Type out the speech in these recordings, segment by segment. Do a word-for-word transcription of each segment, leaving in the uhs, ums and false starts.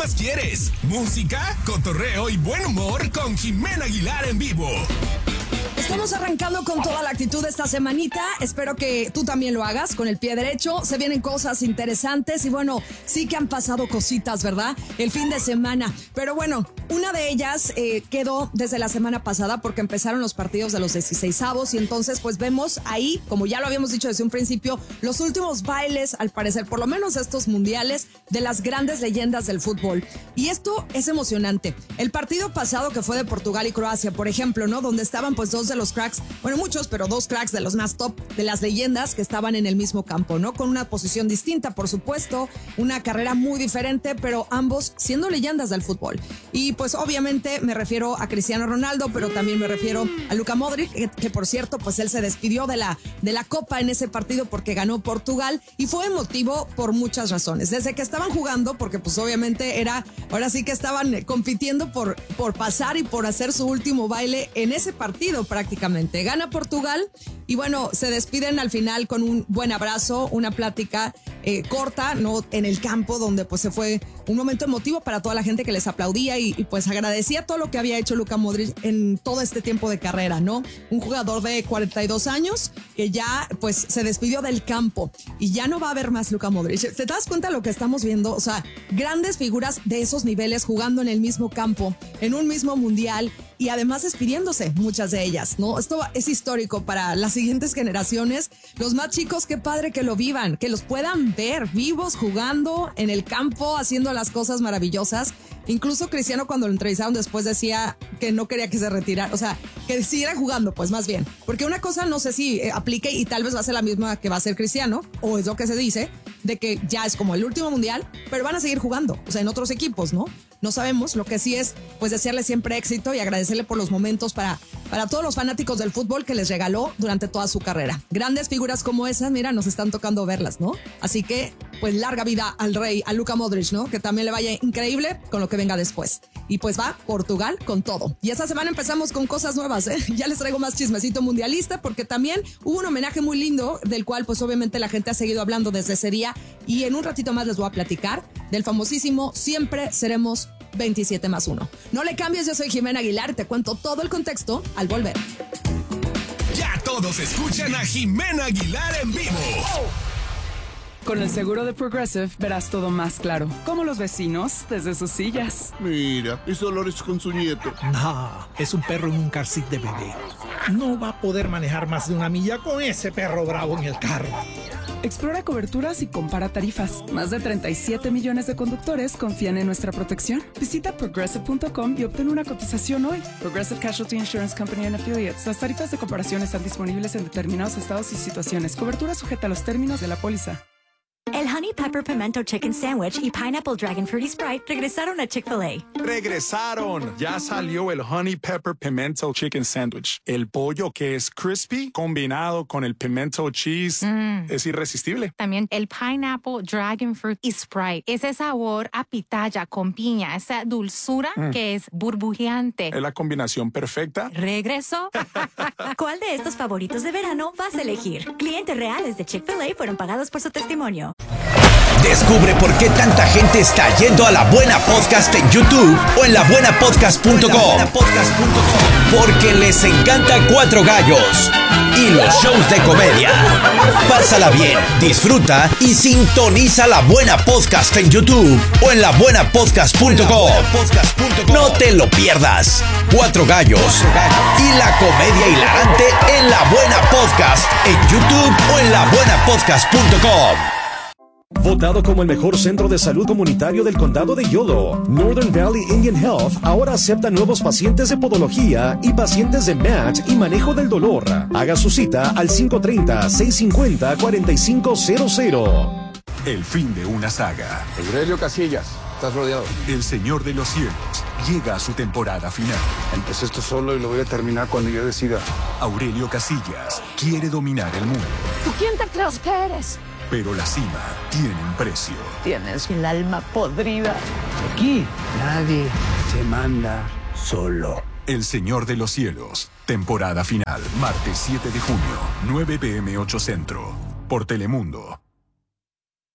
más quieres. Música, cotorreo y buen humor con Jimena Aguilar en vivo. Estamos arrancando con toda la actitud esta semanita. Espero que tú también lo hagas con el pie derecho. Se vienen cosas interesantes y bueno, sí que han pasado cositas, ¿verdad? El fin de semana. Pero bueno, una de ellas eh, quedó desde la semana pasada porque empezaron los partidos de los dieciseisavos y entonces pues vemos ahí, como ya lo habíamos dicho desde un principio, los últimos bailes, al parecer, por lo menos estos mundiales, de las grandes leyendas del fútbol. Y esto es emocionante. El partido pasado que fue de Portugal y Croacia, por ejemplo, ¿no? Donde estaban pues dos de los cracks, bueno, muchos, pero dos cracks de los más top de las leyendas que estaban en el mismo campo, ¿no? Con una posición distinta, por supuesto, una carrera muy diferente, pero ambos siendo leyendas del fútbol. Y pues obviamente me refiero a Cristiano Ronaldo, pero también me refiero a Luka Modric, que, que por cierto, pues él se despidió de la, de la Copa en ese partido porque ganó Portugal y fue emotivo por muchas razones. Desde que estaban jugando, porque pues obviamente era, ahora sí que estaban compitiendo por, por pasar y por hacer su último baile en ese partido prácticamente. Gana Portugal y bueno, se despiden al final con un buen abrazo, una plática eh, corta, ¿no? En el campo donde pues se fue un momento emotivo para toda la gente que les aplaudía y, y pues agradecía todo lo que había hecho Luka Modric en todo este tiempo de carrera, ¿no? Un jugador de cuarenta y dos años que ya pues se despidió del campo y ya no va a haber más Luka Modric. ¿Te das cuenta de lo que estamos viendo? O sea, grandes figuras de esos niveles jugando en el mismo campo, en un mismo mundial y además despidiéndose, muchas de ellas, ¿no? Esto es histórico para las siguientes generaciones. Los más chicos, qué padre que lo vivan, que los puedan ver vivos, jugando en el campo, haciendo las cosas maravillosas. Incluso Cristiano, cuando lo entrevistaron después, decía que no quería que se retirara, o sea, que siguiera jugando, pues más bien. Porque una cosa no sé si eh, aplique y tal vez va a ser la misma que va a ser Cristiano, o es lo que se dice, de que ya es como el último mundial, pero van a seguir jugando, o sea, en otros equipos, ¿no? No sabemos, lo que sí es, pues, desearle siempre éxito y agradecerle por los momentos para, para todos los fanáticos del fútbol que les regaló durante toda su carrera. Grandes figuras como esas, mira, nos están tocando verlas, ¿no? Así que, pues, larga vida al rey, a Luka Modric, ¿no? Que también le vaya increíble con lo que venga después. Y pues va Portugal con todo. Y esta semana empezamos con cosas nuevas, ¿eh? Ya les traigo más chismecito mundialista porque también hubo un homenaje muy lindo del cual, pues, obviamente la gente ha seguido hablando desde ese día y en un ratito más les voy a platicar del famosísimo Siempre Seremos veintisiete más uno. No le cambies, yo soy Jimena Aguilar, te cuento todo el contexto al volver. Ya todos escuchan a Jimena Aguilar en vivo. Con el seguro de Progressive verás todo más claro, como los vecinos desde sus sillas. Mira, ese olor es con su nieto. No, es un perro en un car seat de bebé. No va a poder manejar más de una milla con ese perro bravo en el carro. Explora coberturas y compara tarifas. Más de treinta y siete millones de conductores confían en nuestra protección. Visita progressive punto com y obtén una cotización hoy. Progressive Casualty Insurance Company and Affiliates. Las tarifas de comparación están disponibles en determinados estados y situaciones. Cobertura sujeta a los términos de la póliza. El Honey Pepper Pimento Chicken Sandwich y Pineapple Dragon Fruity Sprite regresaron a Chick-fil-A. ¡Regresaron! Ya salió el Honey Pepper Pimento Chicken Sandwich. El pollo que es crispy combinado con el pimento cheese mm. es irresistible. También el Pineapple Dragon Fruit y Sprite. Ese sabor a pitaya con piña, esa dulzura mm. que es burbujeante. Es la combinación perfecta. ¿Regresó? ¿Cuál de estos favoritos de verano vas a elegir? Clientes reales de Chick-fil-A fueron pagados por su testimonio. Descubre por qué tanta gente está yendo a La Buena Podcast en YouTube o en la buena podcast punto com. Porque les encanta Cuatro Gallos y los shows de comedia. Pásala bien, disfruta y sintoniza La Buena Podcast en YouTube o en la buena podcast punto com. No te lo pierdas. Cuatro Gallos y la comedia hilarante en La Buena Podcast en YouTube o en la buena podcast punto com. Votado como el mejor centro de salud comunitario del condado de Yolo, Northern Valley Indian Health ahora acepta nuevos pacientes de podología y pacientes de M A T y manejo del dolor. Haga su cita al cinco tres cero, seis cinco cero, cuatro cinco cero cero. El fin de una saga. Aurelio Casillas, estás rodeado. El Señor de los Cielos llega a su temporada final. Empecé esto solo y lo voy a terminar cuando yo decida. Aurelio Casillas quiere dominar el mundo. ¿Tú quién te crees que eres? Pero la cima tiene un precio. Tienes el alma podrida. Aquí nadie se manda solo. El Señor de los Cielos, temporada final, martes siete de junio, nueve p m ocho Centro, por Telemundo.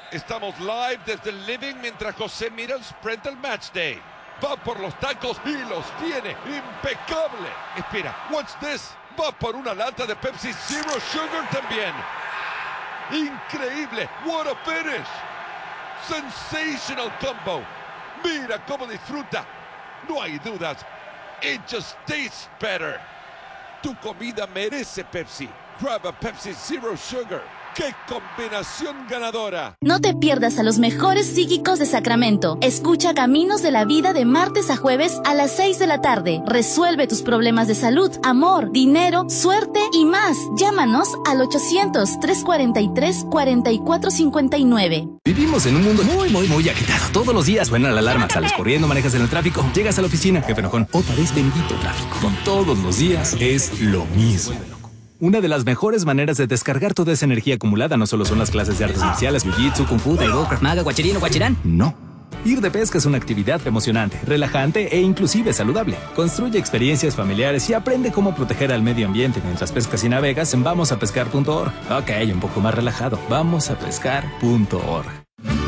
Estamos live desde el living mientras José mira el spread del match day. Va por los tacos y los tiene. Impecable. Espera, what's this? Va por una lata de Pepsi Zero Sugar también. Increíble. What a finish. Sensational combo. Mira cómo disfruta. No hay dudas. It just tastes better. Tu comida merece Pepsi. Grab a Pepsi Zero Sugar. ¡Qué combinación ganadora! No te pierdas a los mejores psíquicos de Sacramento. Escucha Caminos de la Vida de martes a jueves a las seis de la tarde. Resuelve tus problemas de salud, amor, dinero, suerte y más. Llámanos al ochocientos, trescientos cuarenta y tres, cuarenta y cuatro cincuenta y nueve. Vivimos en un mundo muy, muy, muy agitado. Todos los días suena la alarma. Sales corriendo, manejas en el tráfico, llegas a la oficina, jefe enojón, otra vez bendito tráfico. Y todos los días es lo mismo. Una de las mejores maneras de descargar toda esa energía acumulada no solo son las clases de artes marciales, jiu-jitsu, kung fu, taekwondo, krav maga, guachirino o guachirán. No. Ir de pesca es una actividad emocionante, relajante e inclusive saludable. Construye experiencias familiares y aprende cómo proteger al medio ambiente mientras pescas y navegas en vamos a pescar punto org. Ok, un poco más relajado. vamos a pescar punto org.